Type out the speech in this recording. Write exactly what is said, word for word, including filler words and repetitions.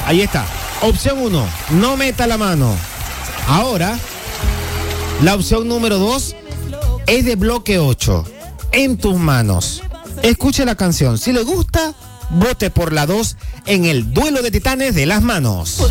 Ahí está. Opción uno, no meta la mano. Ahora, la opción número dos es de bloque ocho. En tus manos. Escuche la canción. Si le gusta, vote por la dos en el duelo de titanes de las manos.